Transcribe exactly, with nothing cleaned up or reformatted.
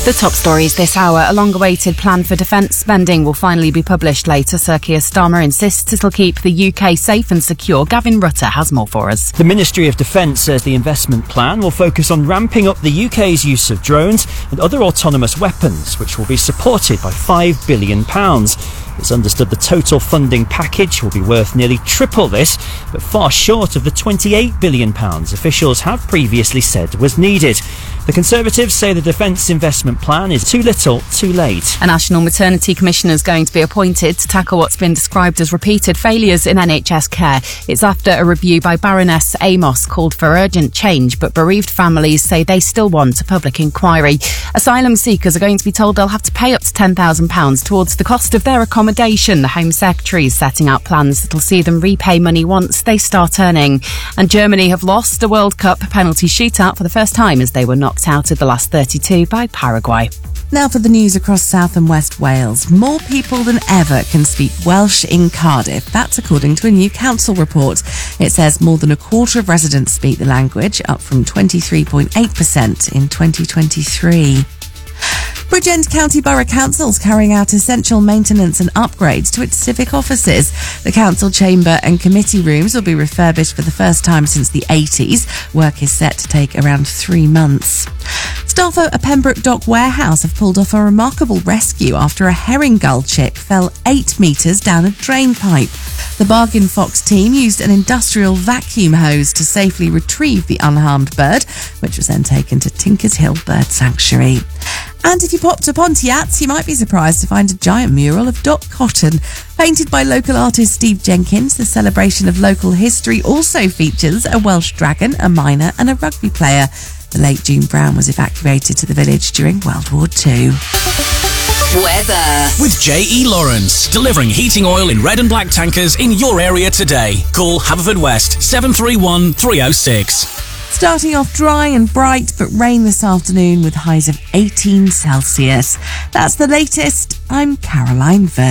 The top stories this hour. A long-awaited plan for defence spending will finally be published later. Sir Keir Starmer insists it'll keep the U K safe and secure. Gavin Rutter has more for us. The Ministry of Defence says the investment plan will focus on ramping up the U K's use of drones and other autonomous weapons, which will be supported by five billion pounds. It's understood the total funding package will be worth nearly triple this, but far short of the twenty-eight billion pounds officials have previously said was needed. The Conservatives say the defence investment plan is too little, too late. A National Maternity Commissioner is going to be appointed to tackle what's been described as repeated failures in N H S care. It's after a review by Baroness Amos called for urgent change, but bereaved families say they still want a public inquiry. Asylum seekers are going to be told they'll have to pay up to ten thousand pounds towards the cost of their accommodation. The Home Secretary is setting out plans that'll see them repay money once they start earning. And Germany have lost a World Cup penalty shootout for the first time as they were knocked out of the last thirty-two by Paraguay. Now for the news across South and West Wales. More people than ever can speak Welsh in Cardiff. That's according to a new council report. It says more than a quarter of residents speak the language, up from twenty-three point eight percent in twenty twenty-three. Bridgend County Borough Council is carrying out essential maintenance and upgrades to its civic offices. The council chamber and committee rooms will be refurbished for the first time since the eighties. Work is set to take around three months. Staff at Pembroke Dock Warehouse have pulled off a remarkable rescue after a herring gull chick fell eight metres down a drain pipe. The Bargain Fox team used an industrial vacuum hose to safely retrieve the unharmed bird, which was then taken to Tinkers Hill Bird Sanctuary. And if you pop to Pontiats, you might be surprised to find a giant mural of Doc Cotton. Painted by local artist Steve Jenkins, the celebration of local history also features a Welsh dragon, a miner and a rugby player. The late June Brown was evacuated to the village during World War Two. Weather. With J E Lawrence, delivering heating oil in red and black tankers in your area today. Call Haverfordwest seven three one, three oh six. Starting off dry and bright, but rain this afternoon with highs of eighteen Celsius. That's the latest. I'm Caroline Ver.